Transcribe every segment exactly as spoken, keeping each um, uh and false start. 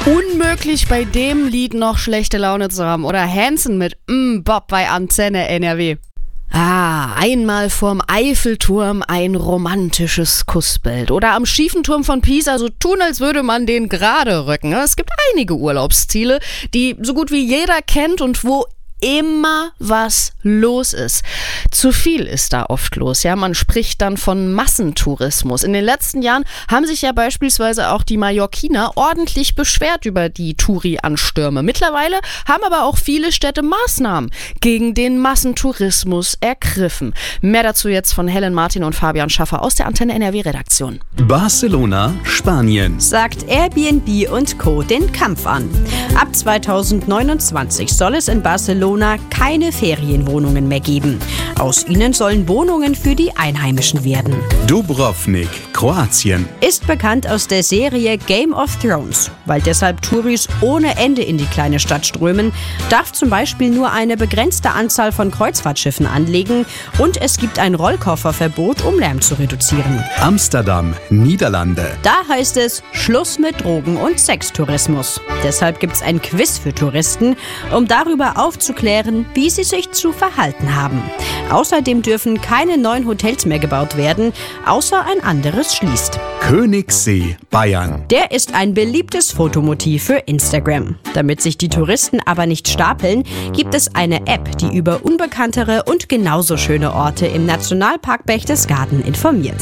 Unmöglich bei dem Lied noch schlechte Laune zu haben. Oder Hanson mit mm, Bob bei Antenne N R W. Ah, einmal vorm Eiffelturm ein romantisches Kussbild. Oder am schiefen Turm von Pisa so tun, als würde man den gerade rücken. Es gibt einige Urlaubsziele, die so gut wie jeder kennt und wo immer was los ist. Zu viel ist da oft los, ja. Man spricht dann von Massentourismus. In den letzten Jahren haben sich ja beispielsweise auch die Mallorquiner ordentlich beschwert über die Touri-Anstürme. Mittlerweile haben aber auch viele Städte Maßnahmen gegen den Massentourismus ergriffen. Mehr dazu jetzt von Helen Martin und Fabian Schaffer aus der Antenne N R W-Redaktion. Barcelona, Spanien. Sagt Airbnb und Co. den Kampf an. Ab zweitausendneunundzwanzig soll es in Barcelona keine Ferienwohnungen mehr geben. Aus ihnen sollen Wohnungen für die Einheimischen werden. Dubrovnik, Kroatien. Ist bekannt aus der Serie Game of Thrones. Weil deshalb Touris ohne Ende in die kleine Stadt strömen, darf zum Beispiel nur eine begrenzte Anzahl von Kreuzfahrtschiffen anlegen und es gibt ein Rollkofferverbot, um Lärm zu reduzieren. Amsterdam, Niederlande. Da heißt es Schluss mit Drogen- und Sextourismus. Deshalb gibt es ein Quiz für Touristen, um darüber aufzuklären, wie sie sich zu verhalten haben. Außerdem dürfen keine neuen Hotels mehr gebaut werden, außer ein anderes schließt. Königssee, Bayern. Der ist ein beliebtes Fotomotiv für Instagram. Damit sich die Touristen aber nicht stapeln, gibt es eine App, die über unbekanntere und genauso schöne Orte im Nationalpark Berchtesgaden informiert.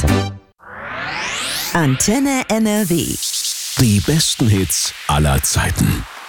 Antenne N R W. Die besten Hits aller Zeiten.